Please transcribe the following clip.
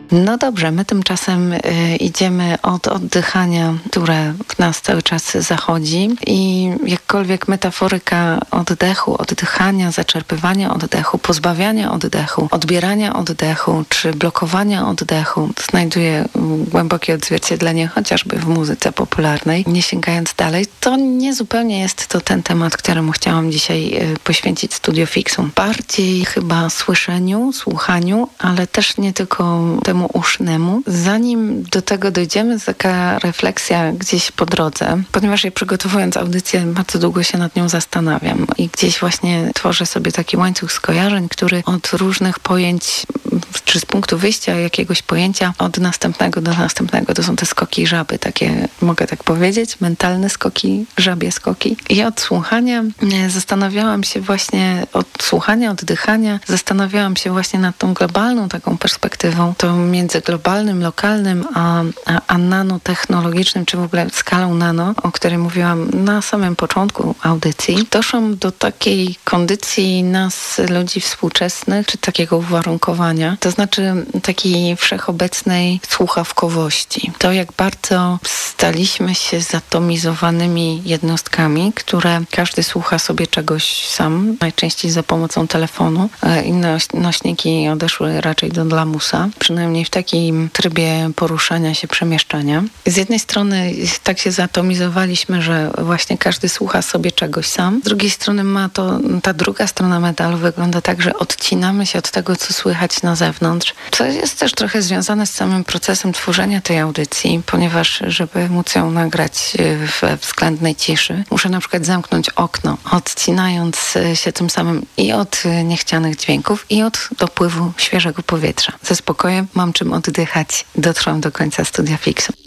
No dobrze, my tymczasem idziemy od oddychania, które w nas cały czas zachodzi i jakkolwiek metaforyka oddechu, oddychania, zaczerpywania oddechu, pozbawiania oddechu, odbierania oddechu czy blokowania oddechu znajduje głębokie odzwierciedlenie chociażby w muzyce popularnej. Nie sięgając dalej, to nie zupełnie jest to ten temat, któremu chciałam dzisiaj poświęcić Studio Fixum. Bardziej chyba słyszeniu, słuchaniu, ale też nie tylko temu usznemu. Zanim do tego dojdziemy, taka refleksja gdzieś po drodze, ponieważ ja przygotowując audycję bardzo długo się nad nią zastanawiam i gdzieś właśnie tworzę sobie taki łańcuch skojarzeń, który od różnych pojęć, czy z punktu wyjścia jakiegoś pojęcia od następnego do następnego, to są te skoki żaby, takie, mogę tak powiedzieć, mentalne skoki, żabie skoki. I od słuchania zastanawiałam się właśnie, od słuchania, oddychania, zastanawiałam się właśnie nad tą globalną taką perspektywą, to między globalnym, lokalnym, a nanotechnologicznym, czy w ogóle skalą nano, o której mówiłam na samym początku audycji. Doszłam do takiej kondycji nas, ludzi współczesnych, czy takiego uwarunkowania, to znaczy takiej wszechobecnej słuchawkowości. To, jak bardzo staliśmy się zatomizowanymi jednostkami, które każdy słucha sobie czegoś sam, najczęściej za pomocą telefonu. Inne nośniki odeszły raczej do lamusa, przynajmniej w takim trybie poruszania się, przemieszczania. Z jednej strony tak się zatomizowaliśmy, że właśnie każdy słucha sobie czegoś sam. Z drugiej strony ta druga strona medalu wygląda tak, że odcinamy się od tego, co słychać na zewnątrz, co jest też trochę związane z samym procesem tworzenia tej audycji, ponieważ żeby móc ją nagrać we względnej ciszy, muszę na przykład zamknąć okno, odcinając się tym samym i od niechcianych dźwięków, i od dopływu świeżego powietrza. Ze spokojem mam czym oddychać. Dotrwam do końca Studia Fixum.